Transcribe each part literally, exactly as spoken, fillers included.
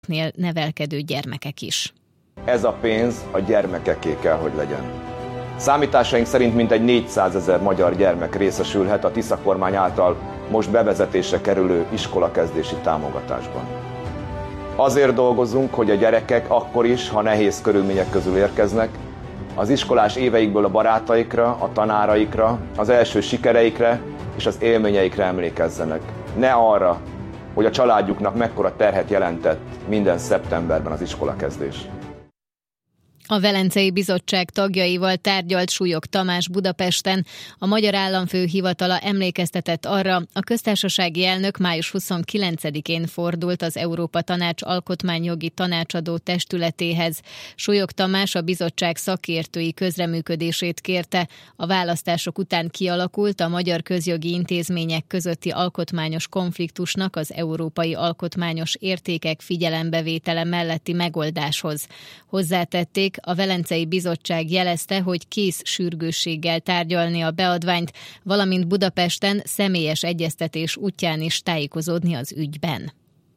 nevelkedő gyermekek is. Ez a pénz a gyermekeké kell, hogy legyen. Számításaink szerint mintegy négyszázezer magyar gyermek részesülhet a Tisza kormány által most bevezetésre kerülő iskolakezdési támogatásban. Azért dolgozunk, hogy a gyerekek akkor is, ha nehéz körülmények közül érkeznek, az iskolás éveikből a barátaikra, a tanáraikra, az első sikereikre és az élményeikre emlékezzenek. Ne arra, hogy a családjuknak mekkora terhet jelentett minden szeptemberben az iskolakezdés. A Velencei Bizottság tagjaival tárgyalt Súlyog Tamás Budapesten. A Magyar Államfő hivatala emlékeztetett arra, a köztársasági elnök május huszonkilencedikén fordult az Európa Tanács alkotmányjogi tanácsadó testületéhez. Súlyog Tamás a bizottság szakértői közreműködését kérte. A választások után kialakult a magyar közjogi intézmények közötti alkotmányos konfliktusnak az európai alkotmányos értékek figyelembevétele melletti megoldáshoz. Hozzátették, a Velencei Bizottság jelezte, hogy kész sürgősséggel tárgyalni a beadványt, valamint Budapesten személyes egyeztetés útján is tájékozódni az ügyben.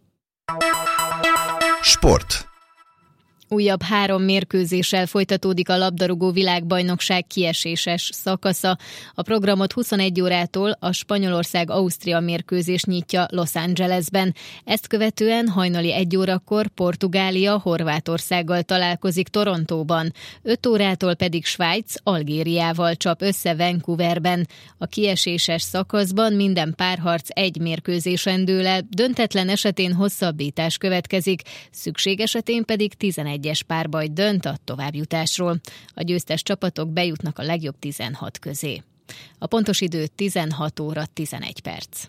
Sport. Újabb három mérkőzéssel folytatódik a labdarúgó világbajnokság kieséses szakasza. A programot huszonegy órától a Spanyolország-Ausztria mérkőzés nyitja Los Angelesben. Ezt követően hajnali egy órakor Portugália Horvátországgal találkozik Torontóban. öt órától pedig Svájc Algériával csap össze Vancouverben. A kieséses szakaszban minden párharc egy mérkőzésen dől el, döntetlen esetén hosszabbítás következik, szükség esetén pedig tizenegy egyes párbaj dönt a továbbjutásról. A győztes csapatok bejutnak a legjobb tizenhat közé. A pontos idő tizenhat óra tizenegy perc.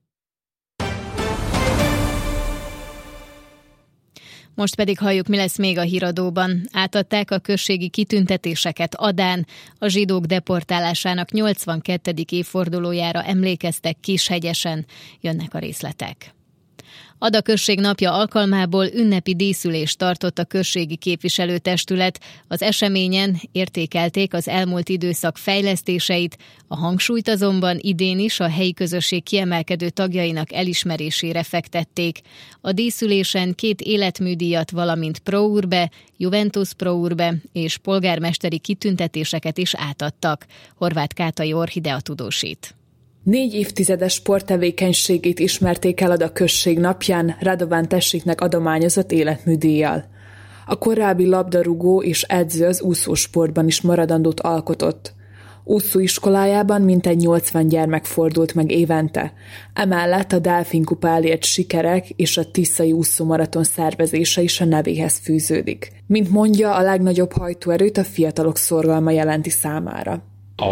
Most pedig halljuk, mi lesz még a híradóban. Átadták a községi kitüntetéseket Adán. A zsidók deportálásának nyolcvankettedik évfordulójára emlékeztek Kishegyesen. Jönnek a részletek. Ada község napja alkalmából ünnepi díszülést tartott a községi képviselőtestület. Az eseményen értékelték az elmúlt időszak fejlesztéseit, a hangsúlyt azonban idén is a helyi közösség kiemelkedő tagjainak elismerésére fektették. A díszülésen két életműdíjat, valamint Pro Urbe, Juventus Pro Urbe és polgármesteri kitüntetéseket is átadtak. Horváth Kátai Orhidea tudósít. Négy évtizedes sporttevékenységét ismerték el a község napján Radován Tessiknek adományozott életműdíjjal. A korábbi labdarúgó és edző az úszósportban is maradandót alkotott. Úszóiskolájában mintegy nyolcvan gyermek fordult meg évente. Emellett a Delfin Kupa elért sikerek és a tiszai úszómaraton szervezése is a nevéhez fűződik. Mint mondja, a legnagyobb hajtóerőt a fiatalok szorgalma jelenti számára.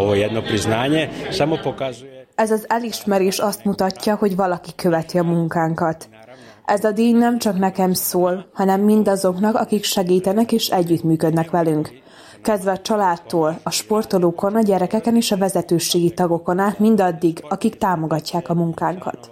Ez az elismerés azt mutatja, hogy valaki követi a munkánkat. Ez a díj nem csak nekem szól, hanem mindazoknak, akik segítenek és együttműködnek velünk. Kezdve a családtól, a sportolókon, a gyerekeken és a vezetőségi tagokon át mindaddig, akik támogatják a munkánkat.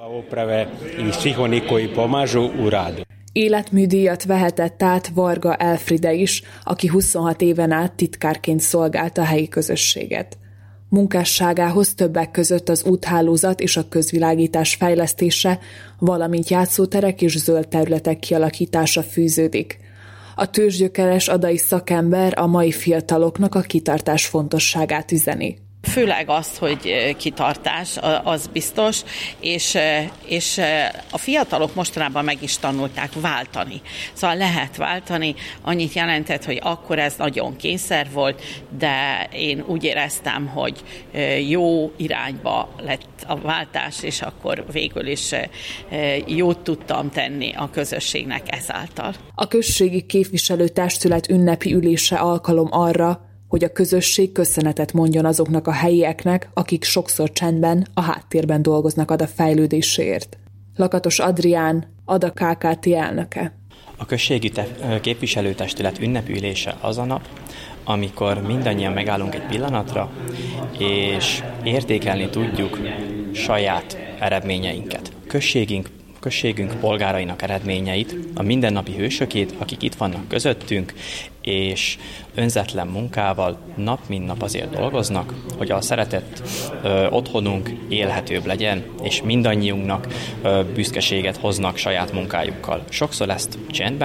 Életműdíjat vehetett át Varga Elfride is, aki huszonhat éven át titkárként szolgálta a helyi közösséget. Munkásságához többek között az úthálózat és a közvilágítás fejlesztése, valamint játszóterek és zöld területek kialakítása fűződik. A tőzsgyökeres adai szakember a mai fiataloknak a kitartás fontosságát üzeni. Főleg azt, hogy kitartás, az biztos, és, és a fiatalok mostanában meg is tanulták váltani. Szóval lehet váltani, annyit jelentett, hogy akkor ez nagyon kényszer volt, de én úgy éreztem, hogy jó irányba lett a váltás, és akkor végül is jót tudtam tenni a közösségnek ezáltal. A községi képviselőtestület ünnepi ülése alkalom arra, hogy a közösség köszönetet mondjon azoknak a helyieknek, akik sokszor csendben, a háttérben dolgoznak Ada fejlődéséért. Lakatos Adrián, Ada ká ká té elnöke. A községi te- képviselőtestület ünnepi ülése az a nap, amikor mindannyian megállunk egy pillanatra, és értékelni tudjuk saját eredményeinket. Községünk községünk polgárainak eredményeit, a mindennapi hősökét, akik itt vannak közöttünk, és önzetlen munkával nap mint nap azért dolgoznak, hogy a szeretett ö, otthonunk élhetőbb legyen, és mindannyiunknak ö, büszkeséget hoznak saját munkájukkal. Sokszor ezt csendben